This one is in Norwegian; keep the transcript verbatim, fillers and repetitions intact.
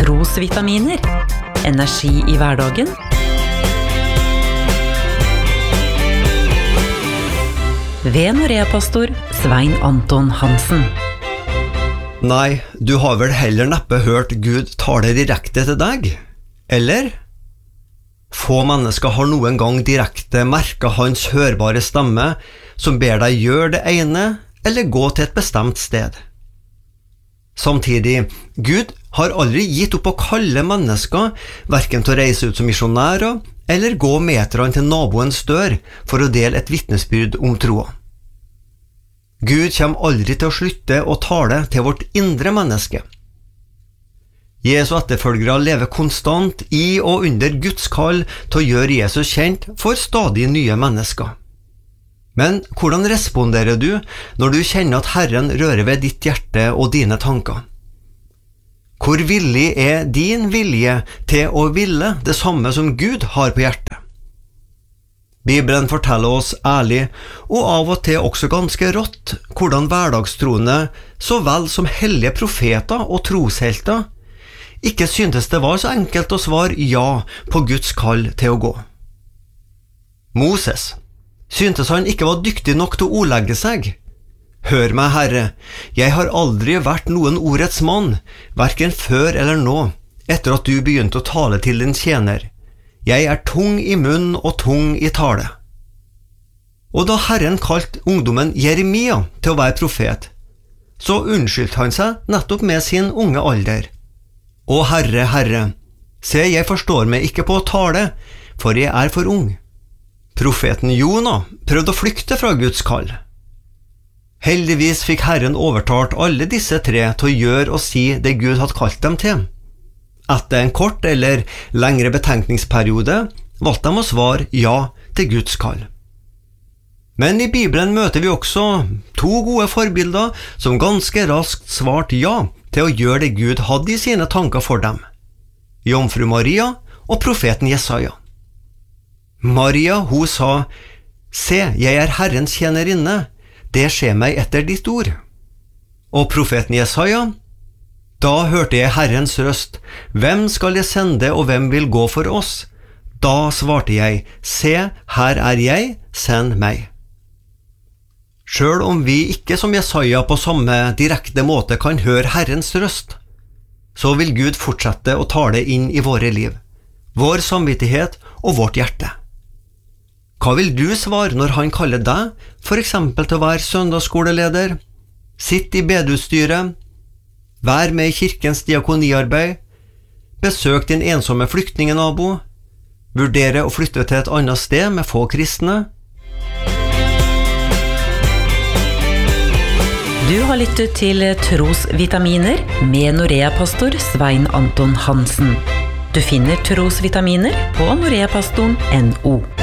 trosvitaminer. Energi i hverdagen. Ved Norea-pastor Svein Anton Hansen. Nei, du har vel heller neppe hørt Gud tale direkte til deg, eller? Få mennesker har noen gang direkte merket hans hørbare stemme, som ber deg gjøre det ene, eller gå til et bestemt sted. Samtidig, Gud har aldri gitt opp å kalle mennesker, hverken til å reise ut som misjonærer, eller gå meterne til naboens dør for å dele et vitnesbyrd om troa. Gud kommer aldri til å slutte å tale til vårt indre menneske. Jesu etterfølgere lever konstant i og under Guds kall til å gjøre Jesus kjent for stadig nye mennesker. Men hvordan responderer du når du kjenner at Herren rører ved ditt hjerte og dine tanker? Hvor villig er din vilje til å ville det samme som Gud har på hjertet? Bibelen forteller oss ærlig, og av og til også ganske rått, hvordan hverdagstroende, så vel som hellige profeter og troshelter, ikke syntes det var så enkelt å svare ja på Guds kall til å gå. Moses syntes han ikke var dyktig nok til å ordlegge seg. Hør meg, Herre, jeg har aldri vært noen ordets mann, hverken før eller nå, etter at du begynte å tale til din tjener. Jeg er tung i munn og tung i tale. Og da Herren kalte ungdommen Jeremia til å være profet, så unnskyldte han seg nettopp med sin unge alder. Å Herre, Herre, se, jeg forstår meg ikke på å tale, for jeg er for ung. Profeten Jonah prøvde å flykte fra Guds kall. Heldigvis fikk Herren overtalt alle disse tre til å gjøre og si det Gud hadde kalt dem til. Etter en kort eller lengre betenkningsperiode valgte de å svare ja til Guds kall. Men i Bibelen møter vi også to gode forbilder som ganske raskt svarte ja til å gjøre det Gud hadde i sine tanker for dem. Jomfru Maria og profeten Jesaja. Maria, hun sa, «Se, jeg er Herrens tjenerinne, det skjer meg etter ditt ord.» Og profeten Jesaja, «Da hørte jeg Herrens røst, hvem skal jeg sende og hvem vil gå for oss? Da svarte jeg, se, her er jeg, send meg.» Selv om vi ikke som Jesaja på samme direkte måte kan høre Herrens røst, så vil Gud fortsette å tale inn i våre liv, vår samvittighet og vårt hjerte. Hva vil du svare når han kaller deg, for eksempel til å være søndagsskoleleder, sitt i bedehusstyret, vær med i kirkens diakoniarbeid, besøk din ensomme flyktningenabo, vurdere å flytte til et annet sted med få kristne? Du har lyttet til Trosvitaminer med Norea-pastor Svein Anton Hansen. Du finner Trosvitaminer på noreapastoren punktum no.